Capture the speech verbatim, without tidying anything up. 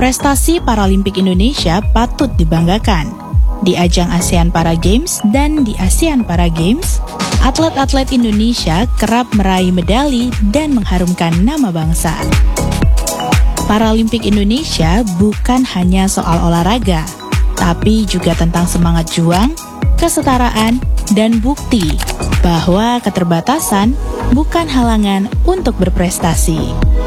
Prestasi Paralimpik Indonesia patut dibanggakan. Di ajang ASEAN Para Games dan di ASEAN Para Games, atlet-atlet Indonesia kerap meraih medali dan mengharumkan nama bangsa. Paralimpik Indonesia bukan hanya soal olahraga, tapi juga tentang semangat juang, kesetaraan, dan bukti bahwa keterbatasan bukan halangan untuk berprestasi.